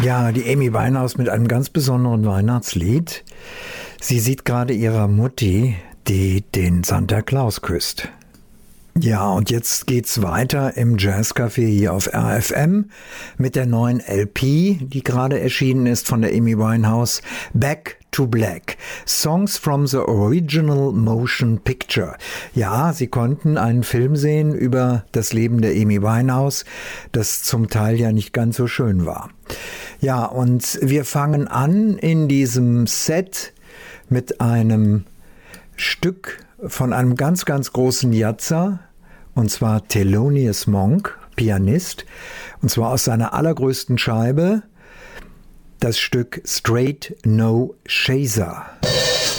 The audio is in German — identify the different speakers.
Speaker 1: Ja, die Amy Winehouse mit einem ganz besonderen Weihnachtslied. Sie sieht gerade ihrer Mutti, die den Santa Claus küsst. Ja, und jetzt geht's weiter im Jazzcafé hier auf RFM mit der neuen LP, die gerade erschienen ist von der Amy Winehouse, Back to Black. Songs from the Original Motion Picture. Ja, Sie konnten einen Film sehen über das Leben der Amy Winehouse, das zum Teil ja nicht ganz so schön war. Ja, und wir fangen an in diesem Set mit einem Stück von einem ganz, ganz großen Jazzer, und zwar Thelonious Monk, Pianist, und zwar aus seiner allergrößten Scheibe, das Stück Straight No Chaser.